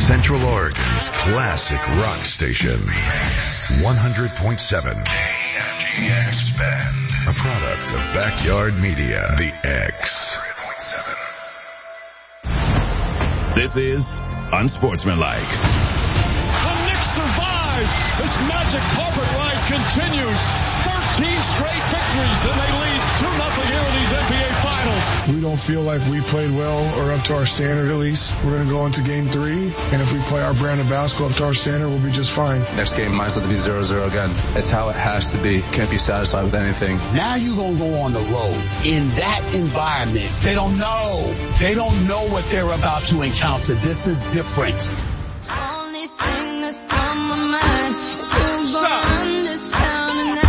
Central Oregon's classic rock station. 100.7 KFGX Bend. A product of Backyard Media. The X. This is Unsportsmanlike. The Knicks survive. This magic carpet ride continues. 13 straight victories, and they lead 2-0 here in these NBA Finals. We don't feel like we played well or up to our standard at least. We're going to go into game 3, and if we play our brand of basketball up to our standard, we'll be just fine. Next game might as well be 0-0 again. It's how it has to be. Can't be satisfied with anything. Now you're going to go on the road. In that environment, they don't know. They don't know what they're about to encounter. This is different. Only thing that's on my mind is who's on this town tonight.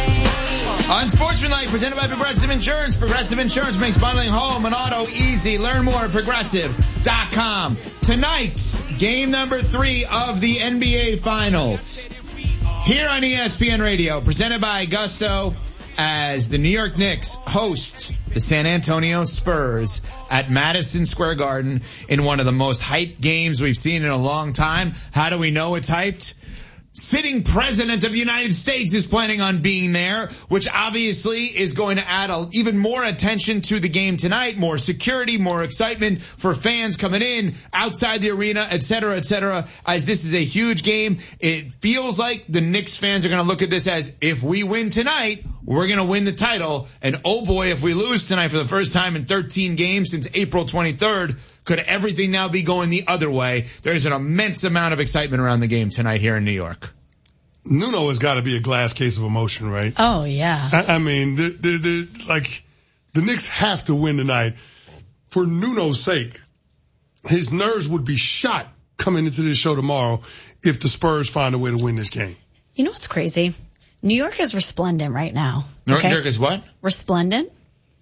Unsportsmanlike, presented by Progressive Insurance. Progressive Insurance makes bundling home and auto easy. Learn more at Progressive.com. Tonight's game number 3 of the NBA Finals. Here on ESPN Radio, presented by Gusto, as the New York Knicks host the San Antonio Spurs at Madison Square Garden in one of the most hyped games we've seen in a long time. How do we know it's hyped? Sitting president of the United States is planning on being there, which obviously is going to add even more attention to the game tonight, more security, more excitement for fans coming in, outside the arena, et cetera, as this is a huge game. It feels like the Knicks fans are going to look at this as, if we win tonight, we're going to win the title. And oh boy, if we lose tonight for the first time in 13 games since April 23rd, could everything now be going the other way? There's an immense amount of excitement around the game tonight here in New York. Nuno has got to be a glass case of emotion, right? Oh, yeah. I mean, the Knicks have to win tonight. For Nuno's sake, his nerves would be shot coming into this show tomorrow if the Spurs find a way to win this game. You know what's crazy? New York is resplendent right now. New York is what? Resplendent.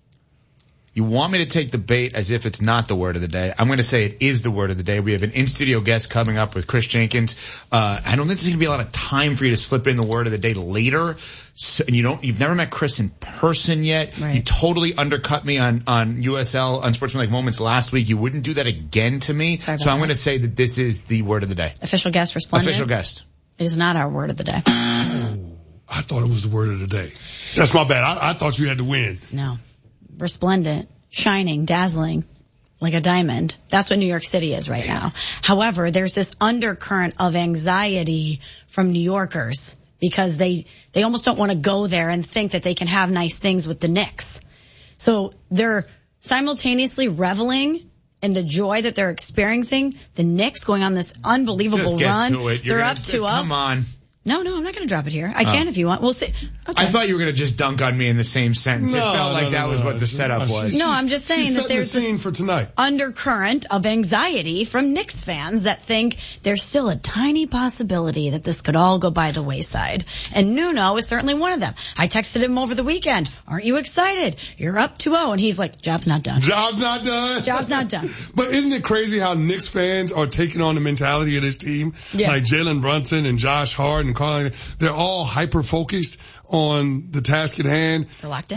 You want me to take the bait as if it's not the word of the day. I'm going to say it is the word of the day. We have an in-studio guest coming up with Chris Jenkins. I don't think there's going to be a lot of time for you to slip in the word of the day later. So, and you've never met Chris in person yet. Right. You totally undercut me on USL, Unsportsmanlike Moments last week. You wouldn't do that again to me. So I'm going to say that this is the word of the day. Official guest, resplendent. Official guest. It is not our word of the day. I thought it was the word of the day. That's my bad. I thought you had to win. No. Resplendent, shining, dazzling, like a diamond. That's what New York City is right now. However, there's this undercurrent of anxiety from New Yorkers because they almost don't want to go there and think that they can have nice things with the Knicks. So they're simultaneously reveling in the joy that they're experiencing. The Knicks going on this unbelievable run. They're up 2-0. Come on. No, I'm not going to drop it here. I can if you want. We'll see. Okay. I thought you were going to just dunk on me in the same sentence. It felt like that was what the setup was. No, I'm just saying that there's the scene for tonight. Undercurrent of anxiety from Knicks fans that think there's still a tiny possibility that this could all go by the wayside. And Nuno is certainly one of them. I texted him over the weekend. Aren't you excited? You're up 2-0. And he's like, job's not done. Job's not done? Job's not done. But isn't it crazy how Knicks fans are taking on the mentality of this team? Yeah. Like Jalen Brunson and Josh Hart and Carl, they're all hyper-focused on the task at hand. They're locked in.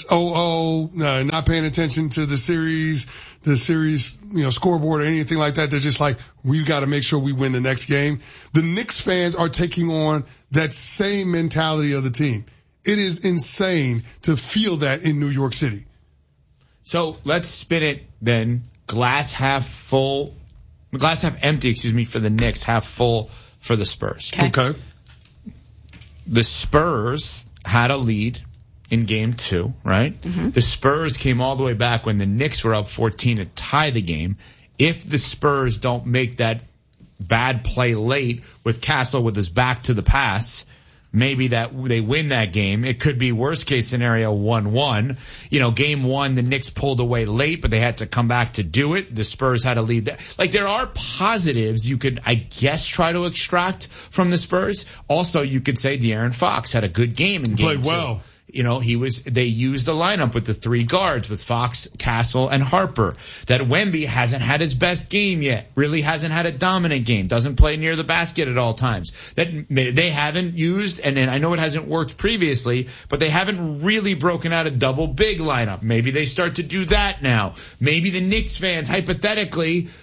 No, not paying attention to the series, scoreboard or anything like that. They're just like, we've got to make sure we win the next game. The Knicks fans are taking on that same mentality of the team. It is insane to feel that in New York City. So let's spin it then. Glass half empty, for the Knicks, half full for the Spurs. Okay. The Spurs had a lead in game 2, right? Mm-hmm. The Spurs came all the way back when the Knicks were up 14 to tie the game. If the Spurs don't make that bad play late with Castle with his back to the pass, maybe that they win that game. It could be worst case scenario 1-1. Game 1, the Knicks pulled away late, but they had to come back to do it. The Spurs had a lead. Like, there are positives you could, I guess, try to extract from the Spurs. Also, you could say De'Aaron Fox had a good game in game 2. Played well. They used the lineup with the 3 guards with Fox, Castle, and Harper. That Wemby hasn't had his best game yet. Really hasn't had a dominant game. Doesn't play near the basket at all times. That they haven't used, and I know it hasn't worked previously, but they haven't really broken out a double big lineup. Maybe they start to do that now. Maybe the Knicks fans, hypothetically,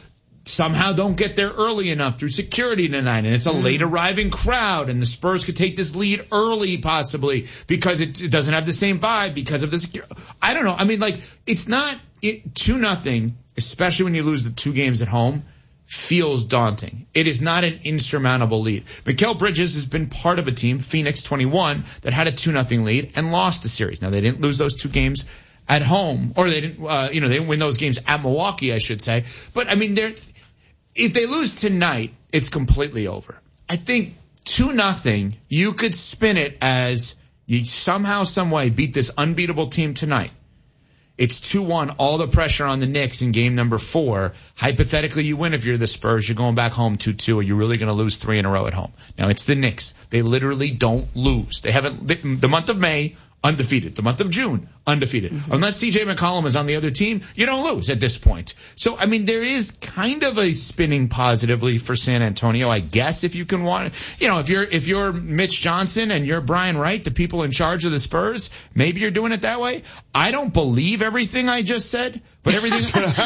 somehow don't get there early enough through security tonight, and it's a late arriving crowd, and the Spurs could take this lead early possibly because it doesn't have the same vibe because of the security. I don't know. I mean, like, it's not 2-0, especially when you lose the 2 games at home, feels daunting. It is not an insurmountable lead. Mikal Bridges has been part of a team, Phoenix 21, that had a 2-0 lead and lost the series. Now, they didn't lose those 2 games at home, or they didn't, they didn't win those games at Milwaukee, I should say. But I mean, if they lose tonight, it's completely over. I think 2-0, you could spin it as you somehow, some way beat this unbeatable team tonight. It's 2-1, all the pressure on the Knicks in game number 4. Hypothetically, you win if you're the Spurs. You're going back home 2-2, or you're really going to lose 3 in a row at home. Now, it's the Knicks. They literally don't lose. They haven't, the month of May, undefeated. The month of June, undefeated. Unless CJ McCollum is on the other team, you don't lose at this point. So, I mean, there is kind of a spinning positively for San Antonio, I guess, if you can want it. If you're Mitch Johnson and you're Brian Wright, the people in charge of the Spurs, maybe you're doing it that way. I don't believe everything I just said, but everything.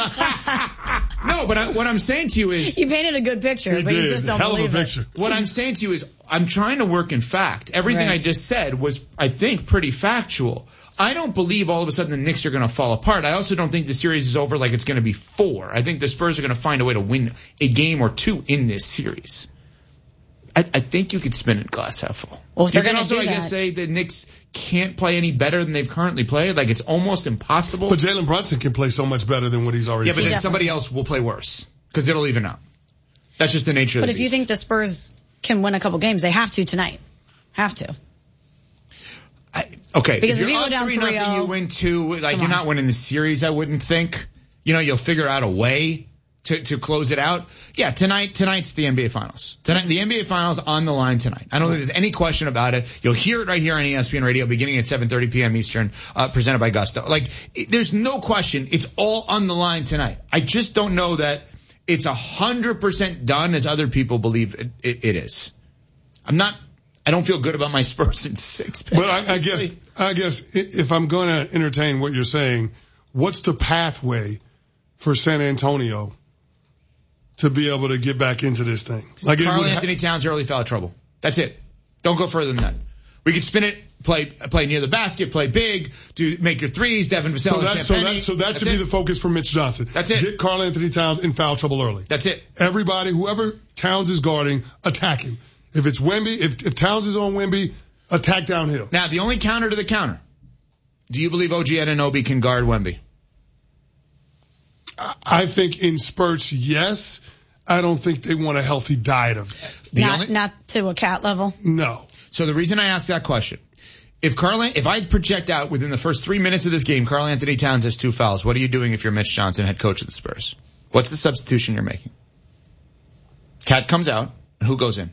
No, but what I'm saying to you is. You painted a good picture, but you just don't believe it. What I'm saying to you is, I'm trying to work in fact. Everything I just said was, I think, pretty factual. I don't believe all of a sudden the Knicks are going to fall apart. I also don't think the series is over like it's going to be 4. I think the Spurs are going to find a way to win a game or 2 in this series. I think you could spin it glass half full. Well, you can also, I guess, say the Knicks can't play any better than they've currently played. Like, it's almost impossible. But Jalen Brunson can play so much better than what he's already played. Yeah, but then somebody else will play worse because it'll even out. That's just the nature of the beast. But if you think the Spurs can win a couple games, they have to tonight. Have to. Okay. Because if you you're go down 3-0, you win 2. Like, you're not winning the series, I wouldn't think. You'll figure out a way to close it out. Yeah, tonight's the NBA Finals. Tonight, the NBA Finals on the line tonight. I don't think there's any question about it. You'll hear it right here on ESPN Radio beginning at 7:30 p.m. Eastern, presented by Gusto. Like, there's no question. It's all on the line tonight. I just don't know that it's 100% done as other people believe it is. I don't feel good about my Spurs in 6. But I guess if I'm going to entertain what you're saying, what's the pathway for San Antonio to be able to get back into this thing? Like, Karl Anthony Towns early foul trouble. That's it. Don't go further than that. We could spin it, play near the basket, play big, make your threes, Devin Vassell. So that should be the focus for Mitch Johnson. That's it. Get Karl Anthony Towns in foul trouble early. That's it. Everybody, whoever Towns is guarding, attack him. If it's Wemby, if Towns is on Wemby, attack downhill. Now, the only counter to the counter. Do you believe OG Anunoby can guard Wemby? I think in spurts, yes. I don't think they want a healthy diet of that. Not to a cat level? No. So the reason I asked that question, if I project out within the first 3 minutes of this game, Karl Anthony Towns has 2 fouls, what are you doing if you're Mitch Johnson, head coach of the Spurs? What's the substitution you're making? Cat comes out, and who goes in?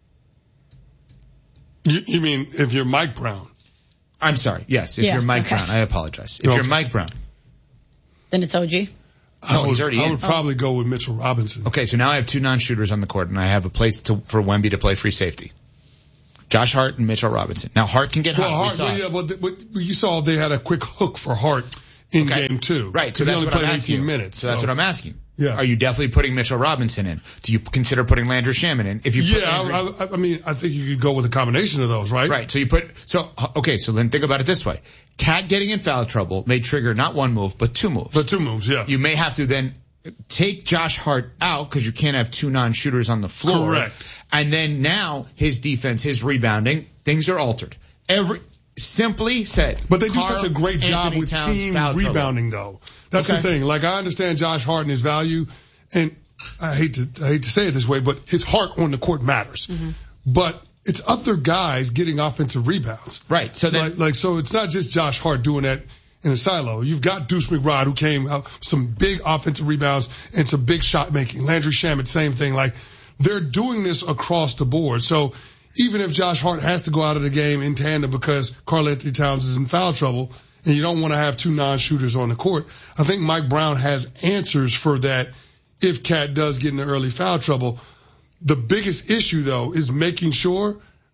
You mean if you're Mike Brown? I'm sorry. Yes, if you're Mike Brown. I apologize. If you're Mike Brown. Then it's OG? I would probably go with Mitchell Robinson. Okay, so now I have 2 non-shooters on the court, and I have a place for Wemby to play free safety. Josh Hart and Mitchell Robinson. Now, Hart can get hot. You saw they had a quick hook for Hart in game 2. Right, so that's what I'm asking. 18 minutes. So that's what I'm asking. Yeah. Are you definitely putting Mitchell Robinson in? Do you consider putting Landry Shamet in? I think you could go with a combination of those, right? Right. So then think about it this way. Cat getting in foul trouble may trigger not 1 move, but 2 moves. But 2 moves, yeah. You may have to then take Josh Hart out because you can't have 2 non-shooters on the floor. Correct. And then now his defense, his rebounding, things are altered. Simply said. But they do such a great job with team rebounding, though. That's the thing. Like, I understand Josh Hart and his value, and I hate to say it this way, but his heart on the court matters. Mm-hmm. But it's other guys getting offensive rebounds. Right. So then, so it's not just Josh Hart doing that in a silo. You've got Deuce McBride, who came out some big offensive rebounds and some big shot making. Landry Shamet, same thing. Like, they're doing this across the board. So even if Josh Hart has to go out of the game in tandem because Karl Anthony Towns is in foul trouble and you don't want to have 2 non-shooters on the court, I think Mike Brown has answers for that if Cat does get into early foul trouble. The biggest issue, though, is making sure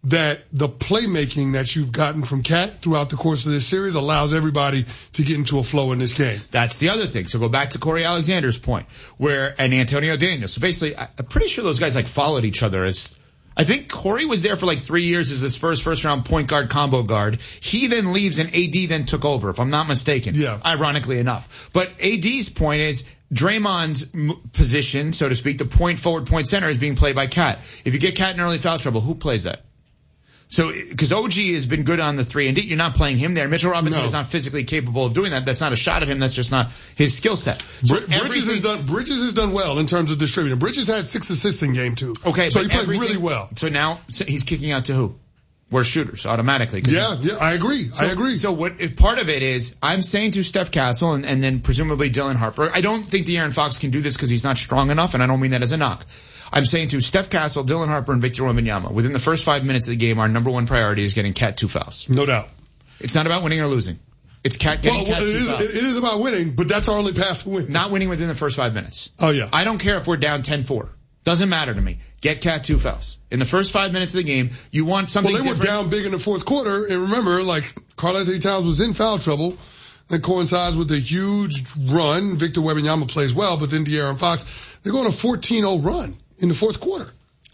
that the playmaking that you've gotten from Cat throughout the course of this series allows everybody to get into a flow in this game. That's the other thing. So go back to Corey Alexander's point, and Antonio Daniels. So basically, I'm pretty sure those guys followed each other as. I think Corey was there for 3 years as the Spurs first round point guard combo guard. He then leaves and AD then took over, if I'm not mistaken. Yeah. Ironically enough. But AD's point is Draymond's position, so to speak, the point forward, point center is being played by Cat. If you get Cat in early foul trouble, who plays that? So, because OG has been good on the 3 and D, you're not playing him there. Mitchell Robinson is not physically capable of doing that. That's not a shot at him. That's just not his skill set. So Bridges has done well in terms of distributing. Bridges had 6 assists in game 2. Okay. So he played really well. So now he's kicking out to who? Worst shooters automatically. Yeah, I agree. So if part of it is, I'm saying to Steph Castle and then presumably Dylan Harper, I don't think De'Aaron Fox can do this because he's not strong enough, and I don't mean that as a knock. I'm saying to Steph Castle, Dylan Harper, and Victor Wembanyama, within the first 5 minutes of the game, our number one priority is getting Cat 2 fouls. No doubt. It's not about winning or losing. It's Cat getting Cat 2 fouls. It is about winning, but that's our only path to win. Not winning within the first 5 minutes. Oh, yeah. I don't care if we're down 10-4. Doesn't matter to me. Get Cat 2 fouls. In the first 5 minutes of the game, you want something different. Well, they were down big in the fourth quarter, and remember, Karl-Anthony Towns was in foul trouble. That coincides with a huge run. Victor Wembanyama plays well, but then De'Aaron Fox, they're going a 14-0 run in the fourth quarter.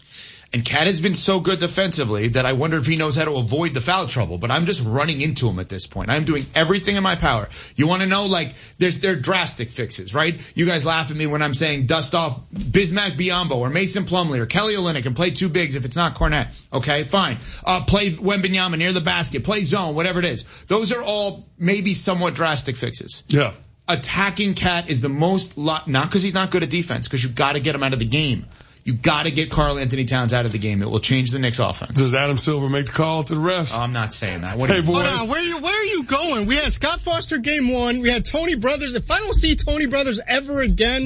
And Cat has been so good defensively that I wonder if he knows how to avoid the foul trouble. But I'm just running into him at this point. I'm doing everything in my power. You want to know, there are drastic fixes, right? You guys laugh at me when I'm saying dust off Bismack Biyombo or Mason Plumlee or Kelly Olynyk and play 2 bigs if it's not Cornette. Okay, fine. Play Wembanyama near the basket, play zone, whatever it is. Those are all maybe somewhat drastic fixes. Yeah. Attacking Cat is the most, not because he's not good at defense, because you got to get him out of the game. You got to get Karl-Anthony Towns out of the game. It will change the Knicks offense. Does Adam Silver make the call to the refs? Oh, I'm not saying that. Hey, boys. Where are you going? We had Scott Foster game 1. We had Tony Brothers. If I don't see Tony Brothers ever again,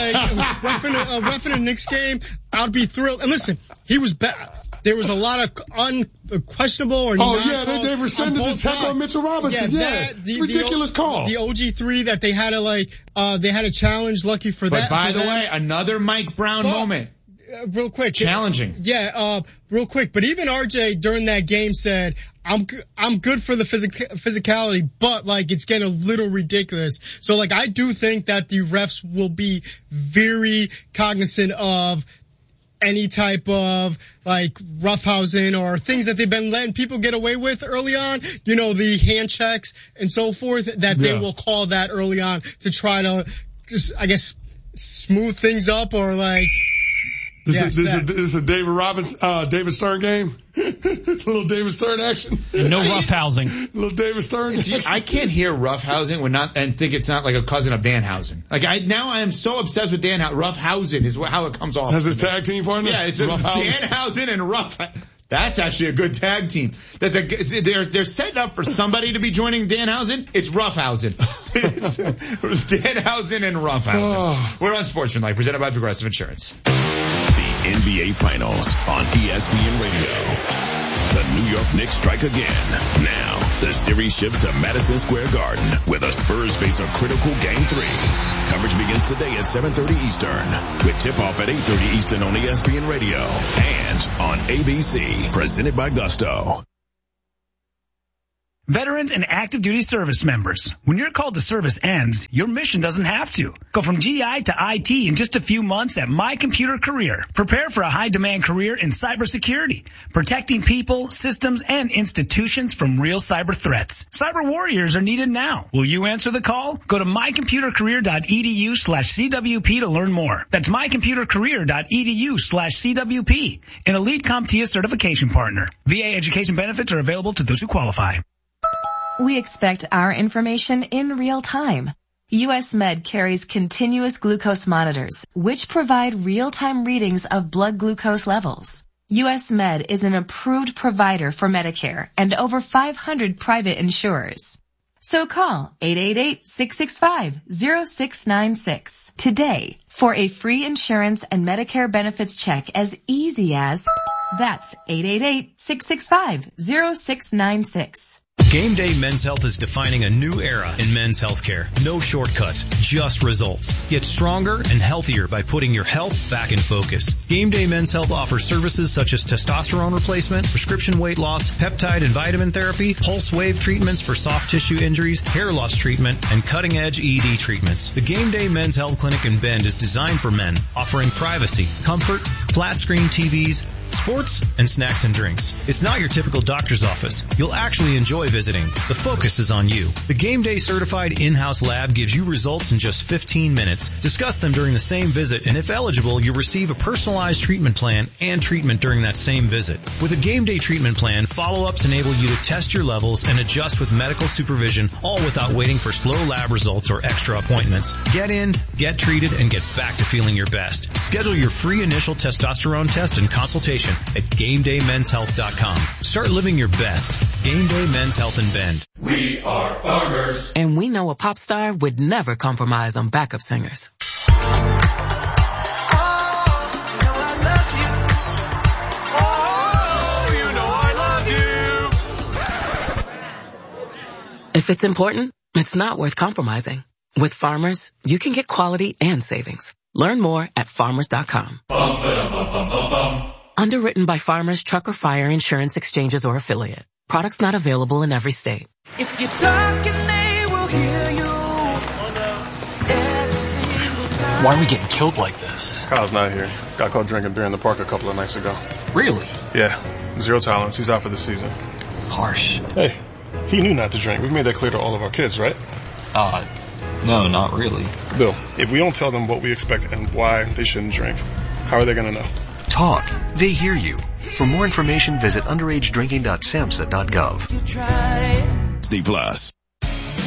reffing a Knicks game, I'd be thrilled. And listen, he was bad. There was a lot of unquestionable or they rescinded the tackle on Mitchell Robinson. Ridiculous call. The OG3 that they had to challenge. Lucky for that. But by the way, another Mike Brown moment. Real quick. Challenging. Real quick. But even RJ during that game said, I'm good for the physicality, but it's getting a little ridiculous. So I do think that the refs will be very cognizant of any type of roughhousing or things that they've been letting people get away with early on, the hand checks and so forth, that they will call that early on to try to just, I guess, smooth things up or This is a David Stern game. Little David Stern action. No roughhousing. Little David Stern. I can't hear roughhousing and think it's not like a cousin of Danhausen. I am so obsessed with Danhausen. Roughhousing is how it comes off. Has his tag team partner? Yeah, it's Danhausen and Rough. That's actually a good tag team. That they're setting up for somebody to be joining Danhausen. It's Roughhausen. It's Danhausen and Roughhausen. Oh. We're on Sportsmanlike, presented by Progressive Insurance. The NBA Finals on ESPN Radio. The New York Knicks strike again. Now, the series shifts to Madison Square Garden, where the Spurs face a critical Game 3. Coverage begins today at 7:30 Eastern, with tip-off at 8:30 Eastern on ESPN Radio and on ABC, presented by Gusto. Veterans and active duty service members, when your call to service ends, your mission doesn't have to. Go from GI to IT in just a few months at My Computer Career. Prepare for a high-demand career in cybersecurity, protecting people, systems, and institutions from real cyber threats. Cyber warriors are needed now. Will you answer the call? Go to mycomputercareer.edu/CWP to learn more. That's mycomputercareer.edu/CWP, an elite CompTIA certification partner. VA education benefits are available to those who qualify. We expect our information in real time. US Med carries continuous glucose monitors, which provide real-time readings of blood glucose levels. US Med is an approved provider for Medicare and over 500 private insurers. So call 888-665-0696 today for a free insurance and Medicare benefits check as easy as, that's 888-665-0696. Game Day Men's Health is defining a new era in men's healthcare. No shortcuts, just results. Get stronger and healthier by putting your health back in focus. Game Day Men's Health offers services such as testosterone replacement, prescription weight loss, peptide and vitamin therapy, pulse wave treatments for soft tissue injuries, hair loss treatment, and cutting-edge ED treatments. The Game Day Men's Health Clinic in Bend is designed for men, offering privacy, comfort, flat-screen TVs, sports, and snacks and drinks. It's not your typical doctor's office. You'll actually enjoy visiting. The focus is on you. The Game Day certified in-house lab gives you results in just 15 minutes. Discuss them during the same visit, and if eligible, you'll receive a personalized treatment plan and treatment during that same visit. With a Game Day treatment plan, follow-ups enable you to test your levels and adjust with medical supervision, all without waiting for slow lab results or extra appointments. Get in, get treated, and get back to feeling your best. Schedule your free initial testosterone test and consultation at GameDayMen'sHealth.com. Start living your best. Game Day Men's Health in Bend. We are farmers. And we know a pop star would never compromise on backup singers. If it's important, it's not worth compromising. With Farmers, you can get quality and savings. Learn more at farmers.com. Underwritten by Farmers Truck or Fire Insurance Exchanges or Affiliate. Products not available in every state. If you're talking, they will hear you. Why are we getting killed like this? Kyle's not here. Got caught drinking beer in the park a couple of nights ago. Really? Yeah. 0 tolerance. He's out for the season. Harsh. Hey, he knew not to drink. We've made that clear to all of our kids, right? No, not really. Bill, if we don't tell them what we expect and why they shouldn't drink, how are they going to know? Talk. They hear you. For more information, visit underagedrinking.samhsa.gov. Disney Plus.